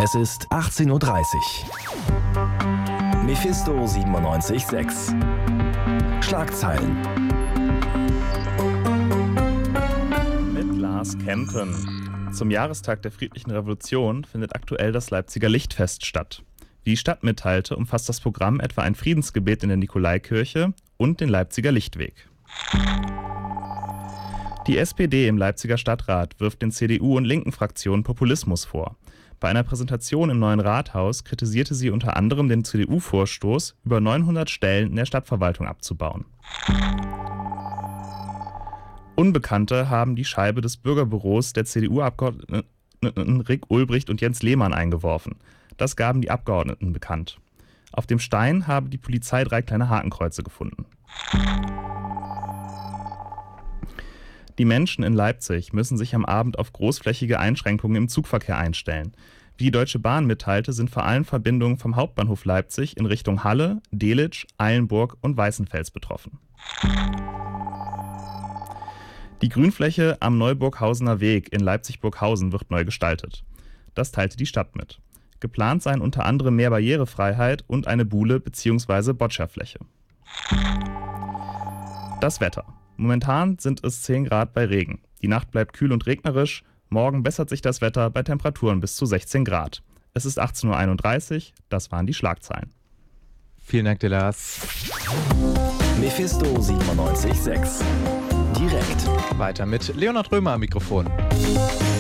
Es ist 18:30 Uhr. Mephisto 97,6. Schlagzeilen. Mit Lars Kempen. Zum Jahrestag der Friedlichen Revolution findet aktuell das Leipziger Lichtfest statt. Wie die Stadt mitteilte, umfasst das Programm etwa ein Friedensgebet in der Nikolaikirche und den Leipziger Lichtweg. Die SPD im Leipziger Stadtrat wirft den CDU- und linken Fraktionen Populismus vor. Bei einer Präsentation im neuen Rathaus kritisierte sie unter anderem den CDU-Vorstoß, über 900 Stellen in der Stadtverwaltung abzubauen. Unbekannte haben die Scheibe des Bürgerbüros der CDU-Abgeordneten Rick Ulbricht und Jens Lehmann eingeworfen. Das gaben die Abgeordneten bekannt. Auf dem Stein habe die Polizei 3 kleine Hakenkreuze gefunden. Die Menschen in Leipzig müssen sich am Abend auf großflächige Einschränkungen im Zugverkehr einstellen. Wie die Deutsche Bahn mitteilte, sind vor allem Verbindungen vom Hauptbahnhof Leipzig in Richtung Halle, Delitzsch, Eilenburg und Weißenfels betroffen. Die Grünfläche am Neuburghausener Weg in Leipzig-Burghausen wird neu gestaltet. Das teilte die Stadt mit. Geplant seien unter anderem mehr Barrierefreiheit und eine Buhle- bzw. Bocciafläche. Das Wetter. Momentan sind es 10 Grad bei Regen. Die Nacht bleibt kühl und regnerisch. Morgen bessert sich das Wetter bei Temperaturen bis zu 16 Grad. Es ist 18:31 Uhr. Das waren die Schlagzeilen. Vielen Dank, Lars. Mephisto 97,6. Direkt. Weiter mit Leonhard Römer am Mikrofon.